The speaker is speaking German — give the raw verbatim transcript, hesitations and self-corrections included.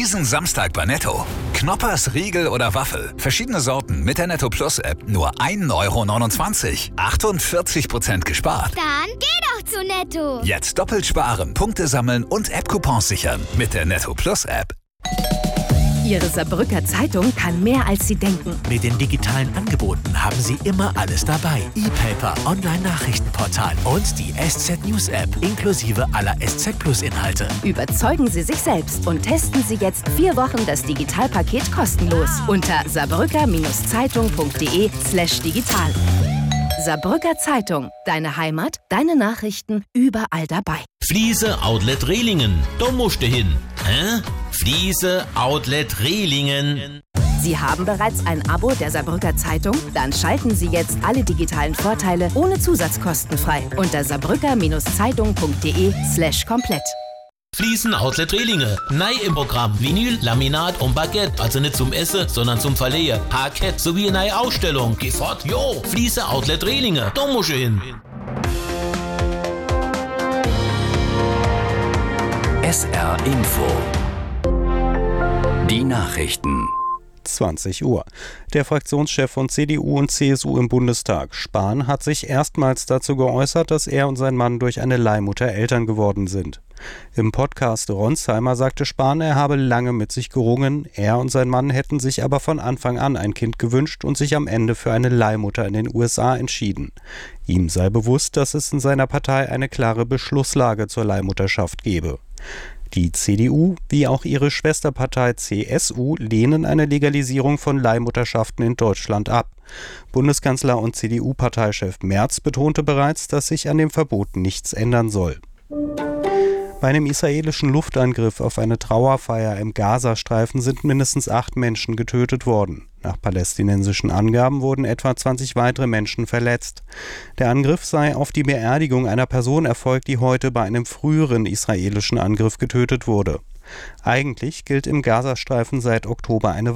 Diesen Samstag bei Netto. Knoppers, Riegel oder Waffel. Verschiedene Sorten mit der Netto Plus App. Nur ein Euro neunundzwanzig. achtundvierzig Prozent gespart. Dann geh doch zu Netto. Jetzt doppelt sparen, Punkte sammeln und App-Coupons sichern. Mit der Netto Plus App. Ihre Saarbrücker Zeitung kann mehr, als Sie denken. Mit den digitalen Angeboten haben Sie immer alles dabei. E-Paper, Online-Nachrichtenportal und die S Z News App inklusive aller S Z Plus Inhalte. Überzeugen Sie sich selbst und testen Sie jetzt vier Wochen das Digitalpaket kostenlos unter saarbrücker-zeitung.de slash digital. Saarbrücker Zeitung. Deine Heimat, deine Nachrichten, überall dabei. Fliese Outlet Rehlingen. Da musst du hin. Hä? Fliese Outlet Rehlingen. Sie haben bereits ein Abo der Saarbrücker Zeitung? Dann schalten Sie jetzt alle digitalen Vorteile ohne Zusatzkosten frei unter saarbrücker-zeitung.de slash komplett. Fliesen Outlet Rehlingen. Neu im Programm. Vinyl, Laminat und Baguette. Also nicht zum Essen, sondern zum Verleihen. Parkett sowie eine neue Ausstellung. Geh fort, jo. Fliese Outlet Rehlingen. Da musst du hin. S R Info. Die Nachrichten. zwanzig Uhr. Der Fraktionschef von C D U und C S U im Bundestag, Spahn, hat sich erstmals dazu geäußert, dass er und sein Mann durch eine Leihmutter Eltern geworden sind. Im Podcast Ronsheimer sagte Spahn, er habe lange mit sich gerungen, er und sein Mann hätten sich aber von Anfang an ein Kind gewünscht und sich am Ende für eine Leihmutter in den U S A entschieden. Ihm sei bewusst, dass es in seiner Partei eine klare Beschlusslage zur Leihmutterschaft gebe. Die C D U, wie auch ihre Schwesterpartei C S U, lehnen eine Legalisierung von Leihmutterschaften in Deutschland ab. Bundeskanzler und C D U-Parteichef Merz betonte bereits, dass sich an dem Verbot nichts ändern soll. Bei einem israelischen Luftangriff auf eine Trauerfeier im Gazastreifen sind mindestens acht Menschen getötet worden. Nach palästinensischen Angaben wurden etwa zwanzig weitere Menschen verletzt. Der Angriff sei auf die Beerdigung einer Person erfolgt, die heute bei einem früheren israelischen Angriff getötet wurde. Eigentlich gilt im Gazastreifen seit Oktober eine